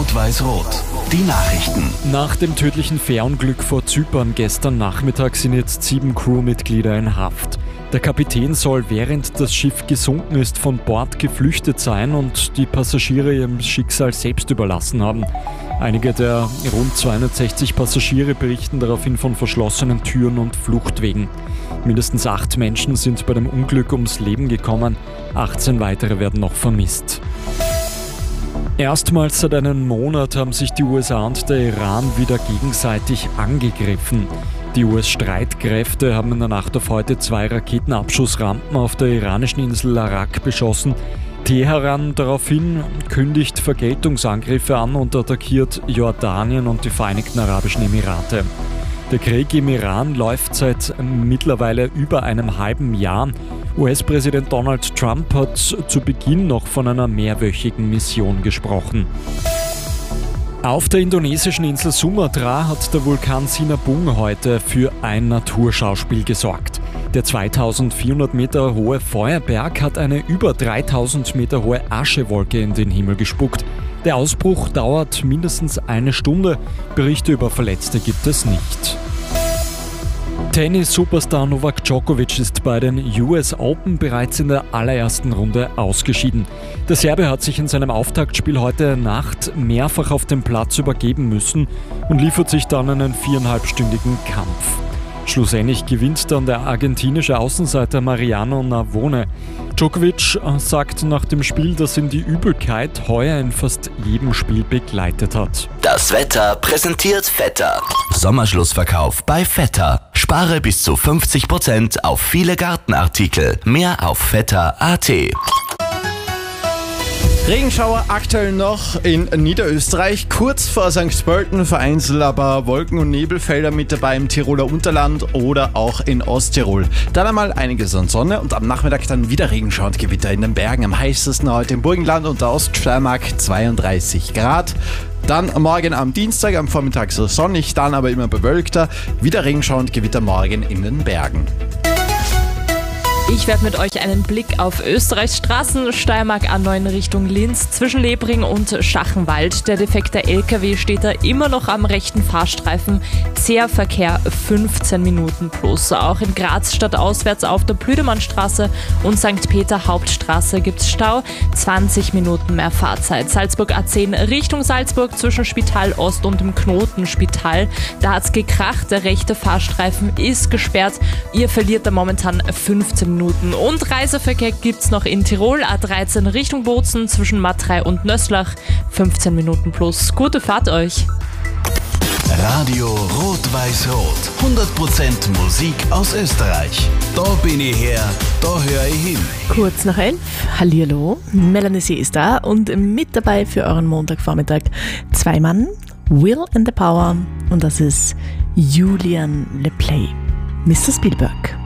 Rot-Weiß-Rot. Die Nachrichten. Nach dem tödlichen Fährunglück vor Zypern gestern Nachmittag sind jetzt 7 Crewmitglieder in Haft. Der Kapitän soll, während das Schiff gesunken ist, von Bord geflüchtet sein und die Passagiere ihrem Schicksal selbst überlassen haben. Einige der rund 260 Passagiere berichten daraufhin von verschlossenen Türen und Fluchtwegen. Mindestens 8 Menschen sind bei dem Unglück ums Leben gekommen, 18 weitere werden noch vermisst. Erstmals seit einem Monat haben sich die USA und der Iran wieder gegenseitig angegriffen. Die US-Streitkräfte haben in der Nacht auf heute 2 Raketenabschussrampen auf der iranischen Insel Arak beschossen. Teheran daraufhin kündigt Vergeltungsangriffe an und attackiert Jordanien und die Vereinigten Arabischen Emirate. Der Krieg im Iran läuft seit mittlerweile über einem halben Jahr. US-Präsident Donald Trump hat zu Beginn noch von einer mehrwöchigen Mission gesprochen. Auf der indonesischen Insel Sumatra hat der Vulkan Sinabung heute für ein Naturschauspiel gesorgt. Der 2400 Meter hohe Feuerberg hat eine über 3000 Meter hohe Aschewolke in den Himmel gespuckt. Der Ausbruch dauert mindestens eine Stunde. Berichte über Verletzte gibt es nicht. Tennis-Superstar Novak Djokovic ist bei den US Open bereits in der allerersten Runde ausgeschieden. Der Serbe hat sich in seinem Auftaktspiel heute Nacht mehrfach auf dem Platz übergeben müssen und liefert sich dann einen 4,5-stündigen Kampf. Schlussendlich gewinnt dann der argentinische Außenseiter Mariano Navone. Djokovic sagt nach dem Spiel, dass ihn die Übelkeit heuer in fast jedem Spiel begleitet hat. Das Wetter präsentiert Vetter. Sommerschlussverkauf bei Vetter. Spare bis zu 50% auf viele Gartenartikel. Mehr auf vetter.at. Regenschauer aktuell noch in Niederösterreich, kurz vor St. Pölten, vereinzelt aber Wolken- und Nebelfelder mit dabei im Tiroler Unterland oder auch in Osttirol. Dann einmal einiges an Sonne und am Nachmittag dann wieder Regenschauer und Gewitter in den Bergen. Am heißesten heute im Burgenland und der Oststeiermark 32 Grad. Dann morgen am Dienstag, am Vormittag so sonnig, dann aber immer bewölkter. Wieder Regenschauer und Gewitter morgen in den Bergen. Ich werde mit euch einen Blick auf Österreichs Straßen, Steiermark A9 Richtung Linz, zwischen Lebring und Schachenwald. Der defekte LKW steht da immer noch am rechten Fahrstreifen. Zäher Verkehr 15 Minuten plus. Auch in Graz stadtauswärts auf der Blüdemannstraße und St. Peter Hauptstraße gibt's Stau, 20 Minuten mehr Fahrzeit. Salzburg A10 Richtung Salzburg zwischen Spital Ost und dem Knotenspital. Da hat's gekracht, der rechte Fahrstreifen ist gesperrt. Ihr verliert da momentan 15 Minuten. Und Reiseverkehr gibt's noch in Tirol, A13 Richtung Bozen zwischen Matrei und Nösslach, 15 Minuten plus. Gute Fahrt euch! Radio Rot-Weiß-Rot. 100% Musik aus Österreich. Da bin ich her, da höre ich hin. Kurz nach 11, hallihallo, Melanie C. ist da und mit dabei für euren Montagvormittag 2 Mann, Will and the Power und das ist Julian LePlay, Mr. Spielberg.